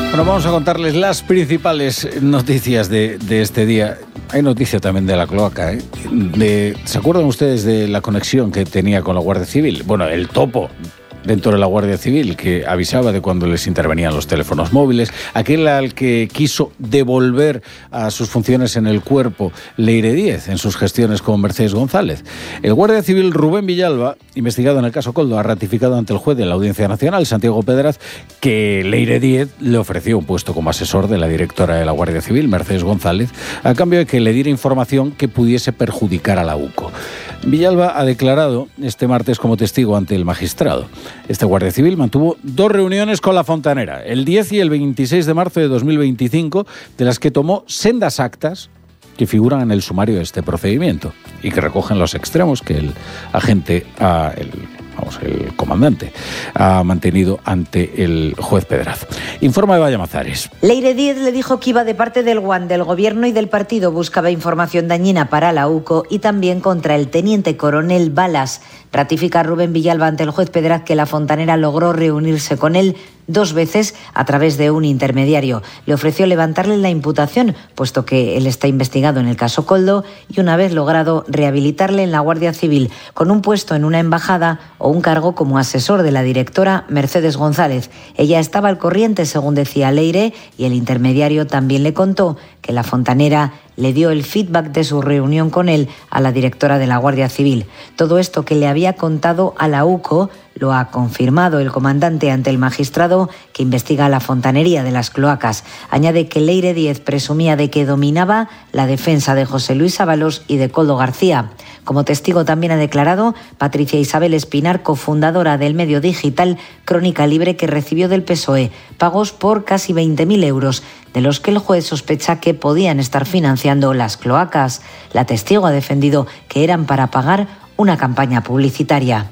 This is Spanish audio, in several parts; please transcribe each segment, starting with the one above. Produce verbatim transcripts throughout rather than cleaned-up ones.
Bueno, vamos a contarles las principales noticias de, de este día. Hay noticia también de la cloaca, ¿eh? De, ¿se acuerdan ustedes de la conexión que tenía con la Guardia Civil? Bueno, el topo dentro de la Guardia Civil que avisaba de cuando les intervenían los teléfonos móviles, aquel al que quiso devolver a sus funciones en el cuerpo Leire Díez en sus gestiones con Mercedes González. El Guardia Civil Rubén Villalba, investigado en el caso Koldo, ha ratificado ante el juez de la Audiencia Nacional, Santiago Pedraz, que Leire Díez le ofreció un puesto como asesor de la directora de la Guardia Civil, Mercedes González, a cambio de que le diera información que pudiese perjudicar a la U C O. Villalba ha declarado este martes como testigo ante el magistrado. Este Guardia Civil mantuvo dos reuniones con la fontanera, el diez y el veintiséis de marzo de dos mil veinticinco, de las que tomó sendas actas que figuran en el sumario de este procedimiento y que recogen los extremos que el agente, ah, el, vamos, el comandante, ha mantenido ante el juez Pedraz. Informa de Vaya Mazares. Leire Díez le dijo que iba de parte del G U A N, del gobierno y del partido, buscaba información dañina para la U C O y también contra el teniente coronel Balas. Ratifica Rubén Villalba ante el juez Pedraz que la fontanera logró reunirse con él dos veces a través de un intermediario. Le ofreció levantarle la imputación, puesto que él está investigado en el caso Koldo, y una vez logrado rehabilitarle en la Guardia Civil con un puesto en una embajada o un cargo como asesor de la directora Mercedes González. Ella estaba al corriente, según decía Leire, y el intermediario también le contó que la fontanera le dio el feedback de su reunión con él a la directora de la Guardia Civil. Todo esto que le había contado a la U C O lo ha confirmado el comandante ante el magistrado que investiga la fontanería de las cloacas. Añade que Leire Díez presumía de que dominaba la defensa de José Luis Ábalos y de Koldo García. Como testigo también ha declarado Patricia Isabel Espinar, cofundadora del medio digital Crónica Libre, que recibió del P S O E pagos por casi veinte mil euros, de los que el juez sospecha que podían estar financiando las cloacas. La testigo ha defendido que eran para pagar una campaña publicitaria.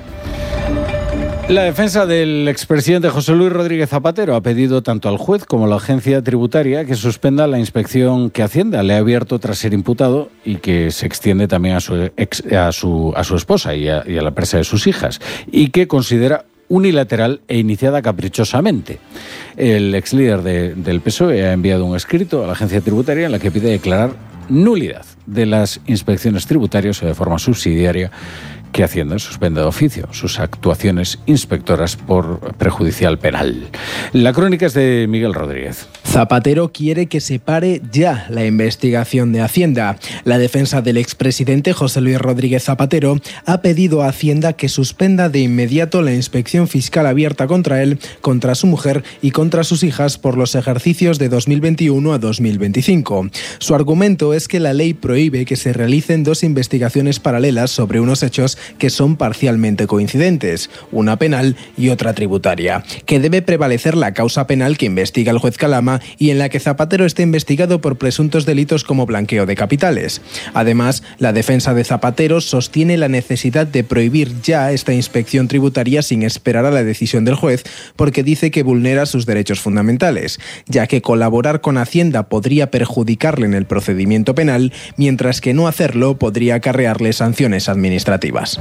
La defensa del expresidente José Luis Rodríguez Zapatero ha pedido tanto al juez como a la agencia tributaria que suspenda la inspección que Hacienda le ha abierto tras ser imputado y que se extiende también a su, ex, a su, a su esposa y a, y a la empresa de sus hijas, y que considera unilateral e iniciada caprichosamente. El ex líder de, del P S O E ha enviado un escrito a la agencia tributaria en la que pide declarar nulidad de las inspecciones tributarias o de forma subsidiaria que Hacienda suspenda de oficio sus actuaciones inspectoras por perjudicial penal. La crónica es de Miguel Rodríguez. Zapatero quiere que se pare ya la investigación de Hacienda. La defensa del expresidente José Luis Rodríguez Zapatero ha pedido a Hacienda que suspenda de inmediato la inspección fiscal abierta contra él, contra su mujer y contra sus hijas por los ejercicios de dos mil veintiuno a dos mil veinticinco. Su argumento es que la ley prohíbe que se realicen dos investigaciones paralelas sobre unos hechos que son parcialmente coincidentes, una penal y otra tributaria, que debe prevalecer la causa penal que investiga el juez Calama y en la que Zapatero está investigado por presuntos delitos como blanqueo de capitales. Además, la defensa de Zapatero sostiene la necesidad de prohibir ya esta inspección tributaria sin esperar a la decisión del juez, porque dice que vulnera sus derechos fundamentales, ya que colaborar con Hacienda podría perjudicarle en el procedimiento penal, mientras que no hacerlo podría acarrearle sanciones administrativas.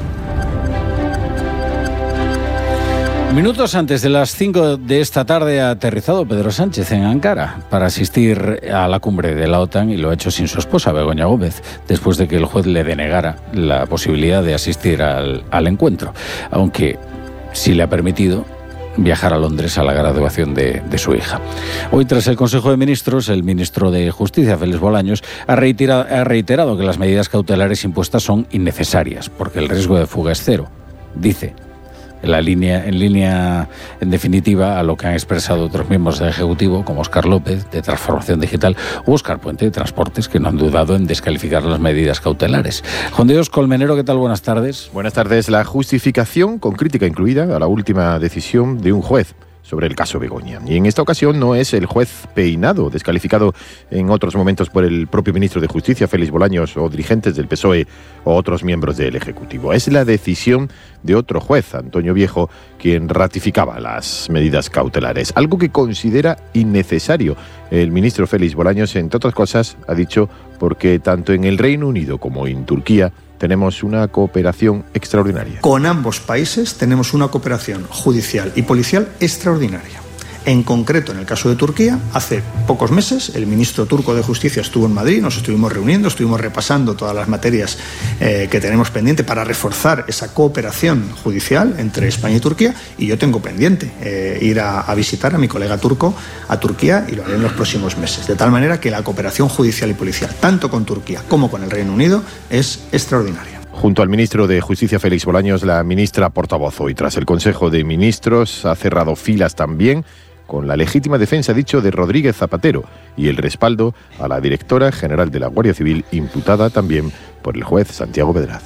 Minutos antes de las cinco de esta tarde ha aterrizado Pedro Sánchez en Ankara para asistir a la cumbre de la OTAN, y lo ha hecho sin su esposa, Begoña Gómez, después de que el juez le denegara la posibilidad de asistir al, al encuentro, aunque sí le ha permitido viajar a Londres a la graduación de, de su hija. Hoy, tras el Consejo de Ministros, el ministro de Justicia, Félix Bolaños, ha reiterado, ha reiterado que las medidas cautelares impuestas son innecesarias, porque el riesgo de fuga es cero. Dice, en, la línea, en línea, en definitiva, a lo que han expresado otros miembros del Ejecutivo, como Óscar López, de Transformación Digital, o Óscar Puente, de Transportes, que no han dudado en descalificar las medidas cautelares. Juan Dios Colmenero, ¿qué tal? Buenas tardes. Buenas tardes. La justificación, con crítica incluida, a la última decisión de un juez sobre el caso Begoña. Y en esta ocasión no es el juez Peinado, descalificado en otros momentos por el propio ministro de Justicia, Félix Bolaños, o dirigentes del P S O E o otros miembros del Ejecutivo. Es la decisión de otro juez, Antonio Viejo, quien ratificaba las medidas cautelares, algo que considera innecesario. El ministro Félix Bolaños, entre otras cosas, ha dicho porque tanto en el Reino Unido como en Turquía tenemos una cooperación extraordinaria. Con ambos países tenemos una cooperación judicial y policial extraordinaria. En concreto, en el caso de Turquía, hace pocos meses el ministro turco de Justicia estuvo en Madrid, nos estuvimos reuniendo, estuvimos repasando todas las materias eh, que tenemos pendiente para reforzar esa cooperación judicial entre España y Turquía, y yo tengo pendiente eh, ir a, a visitar a mi colega turco a Turquía, y lo haré en los próximos meses. De tal manera que la cooperación judicial y policial, tanto con Turquía como con el Reino Unido, es extraordinaria. Junto al ministro de Justicia, Félix Bolaños, la ministra portavoz hoy, tras el Consejo de Ministros, ha cerrado filas también con la legítima defensa, dicho, de Rodríguez Zapatero y el respaldo a la directora general de la Guardia Civil, imputada también por el juez Santiago Pedraz.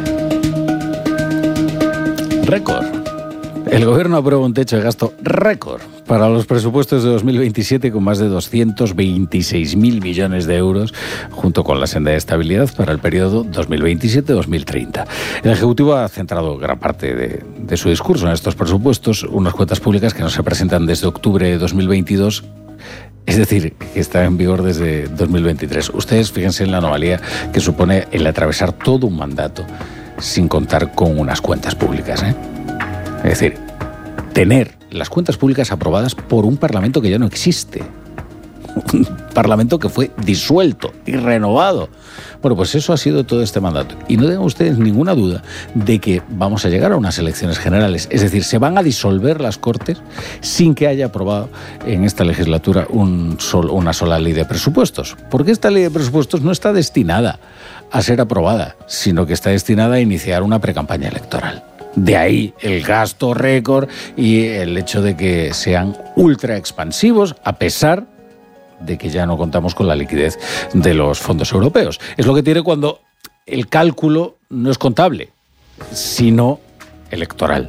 Récord. El Gobierno aprueba un techo de gasto récord para los presupuestos de dos mil veintisiete con más de doscientos veintiséis mil millones de euros, junto con la senda de estabilidad para el periodo dos mil veintisiete dos mil treinta. El Ejecutivo ha centrado gran parte de, de su discurso en estos presupuestos, unas cuentas públicas que no se presentan desde octubre de dos mil veintidós, es decir, que está en vigor desde dos mil veintitrés. Ustedes fíjense en la anomalía que supone el atravesar todo un mandato sin contar con unas cuentas públicas, ¿eh? Es decir, tener las cuentas públicas aprobadas por un Parlamento que ya no existe. Un Parlamento que fue disuelto y renovado. Bueno, pues eso ha sido todo este mandato. Y no tengan ustedes ninguna duda de que vamos a llegar a unas elecciones generales. Es decir, se van a disolver las Cortes sin que haya aprobado en esta legislatura un sol, una sola ley de presupuestos. Porque esta ley de presupuestos no está destinada a ser aprobada, sino que está destinada a iniciar una precampaña electoral. De ahí el gasto récord y el hecho de que sean ultra expansivos, a pesar de que ya no contamos con la liquidez de los fondos europeos. Es lo que tiene cuando el cálculo no es contable, sino electoral.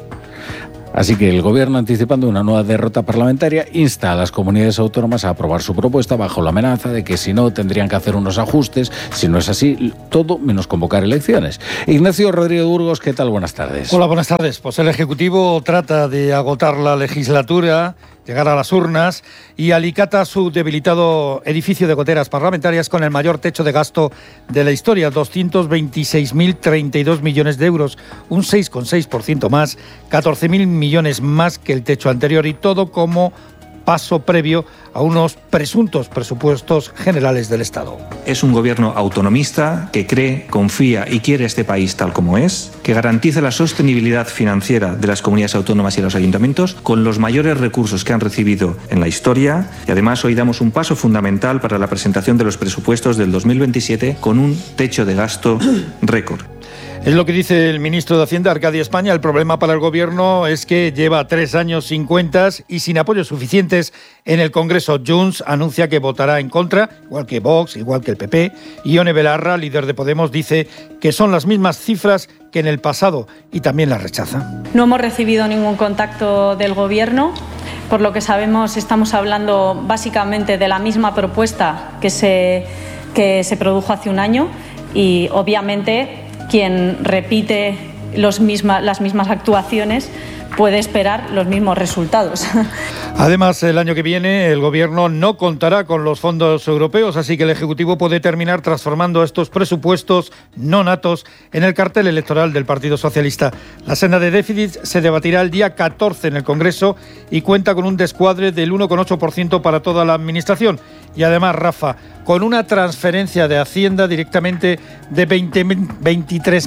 Así que el Gobierno, anticipando una nueva derrota parlamentaria, insta a las comunidades autónomas a aprobar su propuesta bajo la amenaza de que si no tendrían que hacer unos ajustes, si no es así, todo menos convocar elecciones. Ignacio Rodríguez Burgos, ¿qué tal? Buenas tardes. Hola, buenas tardes. Pues el Ejecutivo trata de agotar la legislatura, llegar a las urnas y alicata su debilitado edificio de goteras parlamentarias con el mayor techo de gasto de la historia, doscientos veintiséis mil treinta y dos millones de euros, un seis coma seis por ciento más, catorce mil millones más que el techo anterior, y todo como paso previo a unos presuntos presupuestos generales del Estado. Es un gobierno autonomista que cree, confía y quiere este país tal como es, que garantiza la sostenibilidad financiera de las comunidades autónomas y de los ayuntamientos con los mayores recursos que han recibido en la historia, y además hoy damos un paso fundamental para la presentación de los presupuestos del dos mil veintisiete con un techo de gasto récord. Es lo que dice el ministro de Hacienda, Arcadio España. El problema para el Gobierno es que lleva tres años sin cuentas y sin apoyos suficientes en el Congreso. Junts anuncia que votará en contra, igual que Vox, igual que el P P. Ione Belarra, líder de Podemos, dice que son las mismas cifras que en el pasado y también las rechaza. No hemos recibido ningún contacto del Gobierno. Por lo que sabemos, estamos hablando básicamente de la misma propuesta que se, que se produjo hace un año y, obviamente, quien repite los misma, las mismas actuaciones puede esperar los mismos resultados. Además, el año que viene el Gobierno no contará con los fondos europeos, así que el Ejecutivo puede terminar transformando estos presupuestos no natos en el cartel electoral del Partido Socialista. La senda de déficit se debatirá el día catorce en el Congreso y cuenta con un descuadre del uno coma ocho por ciento para toda la Administración. Y además, Rafa, con una transferencia de Hacienda directamente de veintitrés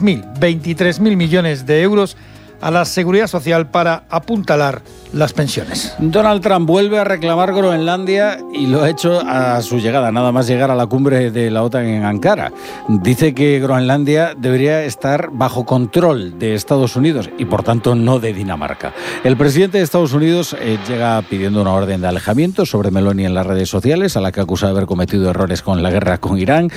mil millones de euros a la Seguridad Social para apuntalar las pensiones. Donald Trump vuelve a reclamar Groenlandia y lo ha hecho a su llegada, nada más llegar a la cumbre de la OTAN en Ankara. Dice que Groenlandia debería estar bajo control de Estados Unidos y por tanto no de Dinamarca. El presidente de Estados Unidos eh, llega pidiendo una orden de alejamiento sobre Meloni en las redes sociales, a la que acusa de haber cometido errores con la guerra con Irán.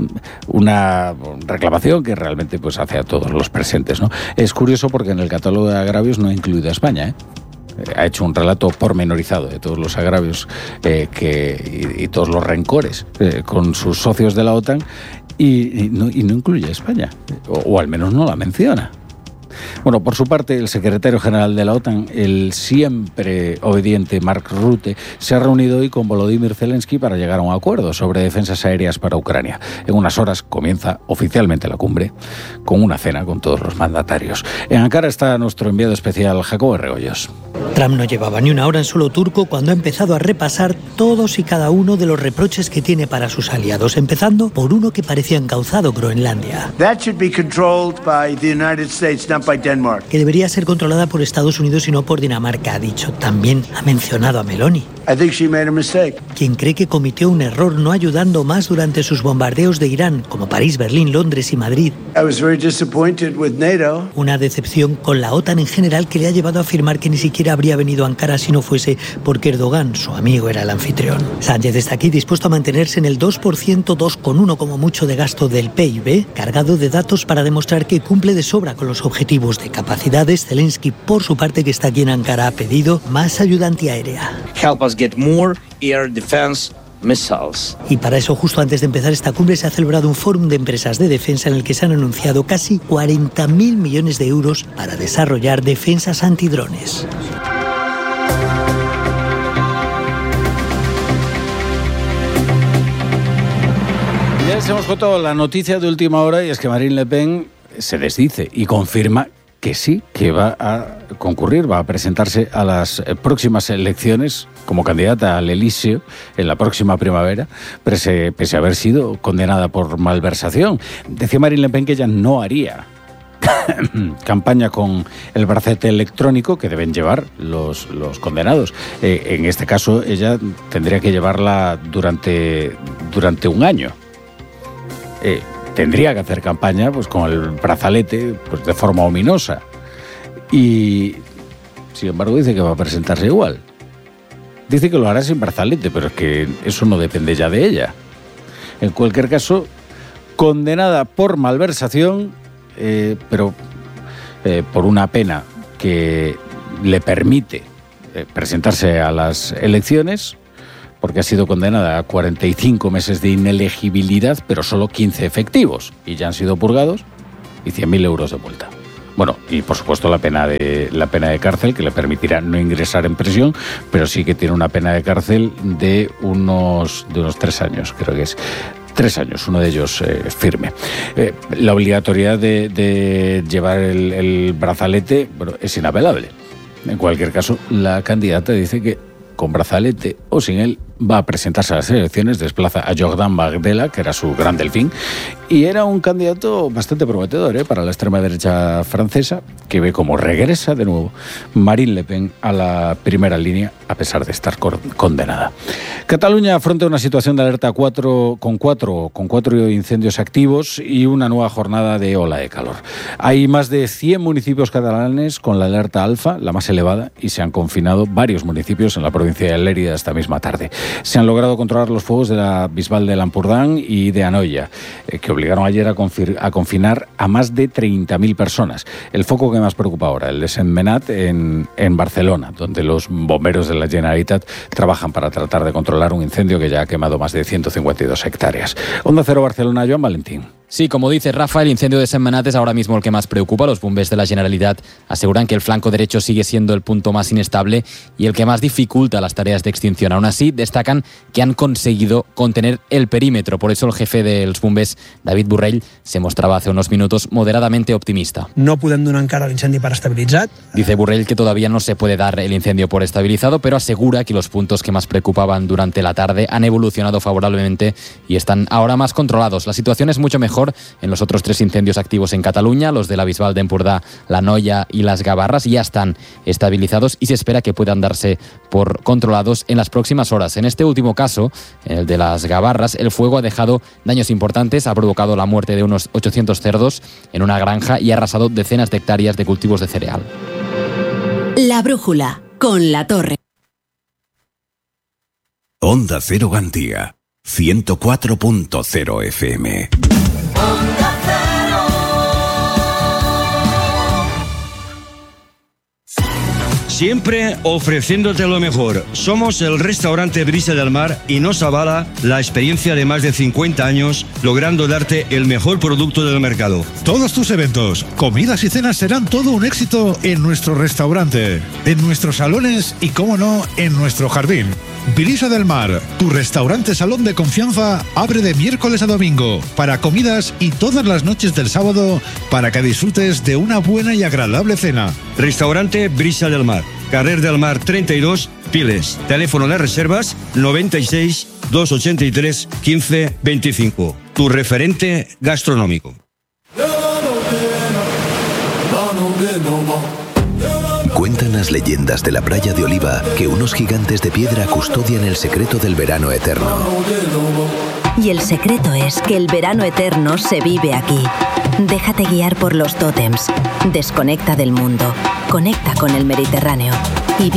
Una reclamación que realmente pues hace a todos los presentes, ¿no? Es curioso porque en el catálogo de agravios no ha incluido a España, ¿eh? Ha hecho un relato pormenorizado de todos los agravios eh, que, y, y todos los rencores eh, con sus socios de la OTAN y, y, no, y no incluye a España, o, o al menos no la menciona. Bueno, por su parte, el secretario general de la OTAN, el siempre obediente Mark Rutte, se ha reunido hoy con Volodymyr Zelensky para llegar a un acuerdo sobre defensas aéreas para Ucrania. En unas horas comienza oficialmente la cumbre, con una cena con todos los mandatarios. En Ankara está nuestro enviado especial, Jacobo Regoyos. Trump no llevaba ni una hora en suelo turco cuando ha empezado a repasar todos y cada uno de los reproches que tiene para sus aliados, empezando por uno que parecía encauzado: Groenlandia. That should be controlled by the United States, not by Denmark. Que debería ser controlada por Estados Unidos y no por Dinamarca, ha dicho. También ha mencionado a Meloni, I think she made a mistake. quien cree que cometió un error no ayudando más durante sus bombardeos de Irán, como París, Berlín, Londres y Madrid. I was very disappointed with NATO. Una decepción con la OTAN en general que le ha llevado a afirmar que ni siquiera habría venido a Ankara si no fuese porque Erdogan, su amigo, era el anfitrión. Sánchez está aquí dispuesto a mantenerse en el dos por ciento, dos coma uno como mucho de gasto del P I B, cargado de datos para demostrar que cumple de sobra con los objetivos de capacidades. Zelensky, por su parte, que está aquí en Ankara, ha pedido más ayuda antiaérea. Help us get more air defense missiles. Y para eso, justo antes de empezar esta cumbre, se ha celebrado un fórum de empresas de defensa en el que se han anunciado casi cuarenta mil millones de euros para desarrollar defensas antidrones. Ya les hemos contado la noticia de última hora, y es que Marine Le Pen se desdice y confirma que sí, que va a concurrir, va a presentarse a las próximas elecciones como candidata al Elíseo en la próxima primavera, pese, pese a haber sido condenada por malversación. Decía Marine Le Pen que ella no haría campaña con el brazalete electrónico que deben llevar los, los condenados. Eh, en este caso, ella tendría que llevarla durante, durante un año. Eh, tendría que hacer campaña pues con el brazalete pues de forma ominosa, y sin embargo dice que va a presentarse igual. Dice que lo hará sin brazalete, pero es que eso no depende ya de ella. En cualquier caso, condenada por malversación, eh, pero eh, por una pena que le permite eh, presentarse a las elecciones, porque ha sido condenada a cuarenta y cinco meses de inelegibilidad, pero solo quince efectivos, y ya han sido purgados, y cien mil euros de multa. Bueno, y por supuesto la pena de la pena de cárcel, que le permitirá no ingresar en prisión, pero sí que tiene una pena de cárcel de unos, de unos tres años, creo que es. Tres años, uno de ellos eh, firme. Eh, la obligatoriedad de, de llevar el, el brazalete, bueno, es inapelable. En cualquier caso, la candidata dice que con brazalete o sin él va a presentarse a las elecciones, desplaza a Jordan Bardella, que era su gran delfín, y era un candidato bastante prometedor ¿eh? para la extrema derecha francesa, que ve como regresa de nuevo Marine Le Pen a la primera línea, a pesar de estar condenada. Cataluña afronta una situación de alerta cuatro, con, cuatro, con cuatro incendios activos y una nueva jornada de ola de calor. Hay más de cien municipios catalanes con la alerta alfa, la más elevada, y se han confinado varios municipios en la provincia de Lérida esta misma tarde. Se han logrado controlar los fuegos de la Bisbal de Lampurdán y de Anoia, eh, que obligaron ayer a, confir- a confinar a más de treinta mil personas. El foco que más preocupa ahora, el de Sentmenat en, en Barcelona, donde los bomberos de la Generalitat trabajan para tratar de controlar un incendio que ya ha quemado más de ciento cincuenta y dos hectáreas. Onda Cero Barcelona, Joan Valentín. Sí, como dice Rafa, el incendio de Sentmenat es ahora mismo el que más preocupa. Los bombers de la Generalitat aseguran que el flanco derecho sigue siendo el punto más inestable y el que más dificulta las tareas de extinción. Aún así, destacan que han conseguido contener el perímetro. Por eso el jefe de los bombers, David Borrell, se mostraba hace unos minutos moderadamente optimista. No podem donar encara l'incendi per estabilitzat. Dice Borrell que todavía no se puede dar el incendio por estabilizado, pero asegura que los puntos que más preocupaban durante la tarde han evolucionado favorablemente y están ahora más controlados. La situación es mucho mejor en los otros tres incendios activos en Cataluña, los de la Bisbal d'Empordà, la Noia y las Gavarras, ya están estabilizados y se espera que puedan darse por controlados en las próximas horas. En este último caso, el de las Gavarras, el fuego ha dejado daños importantes, ha provocado la muerte de unos ochocientos cerdos en una granja y ha arrasado decenas de hectáreas de cultivos de cereal. La brújula, con La Torre. Onda Cero Gandía, ciento cuatro punto cero F M. Siempre ofreciéndote lo mejor. Somos el restaurante Brisa del Mar y nos avala la experiencia de más de cincuenta años, logrando darte el mejor producto del mercado. Todos tus eventos, comidas y cenas serán todo un éxito en nuestro restaurante, en nuestros salones y, cómo no, en nuestro jardín. Brisa del Mar, tu restaurante salón de confianza, abre de miércoles a domingo para comidas y todas las noches del sábado para que disfrutes de una buena y agradable cena. Restaurante Brisa del Mar, Carrer del Mar treinta y dos, Piles. Teléfono de reservas noventa y seis, doscientos ochenta y tres, quince veinticinco. Tu referente gastronómico. Cuentan las leyendas de la playa de Oliva que unos gigantes de piedra custodian el secreto del verano eterno. Y el secreto es que el verano eterno se vive aquí. Déjate guiar por los tótems. Desconecta del mundo. Conecta con el Mediterráneo. Y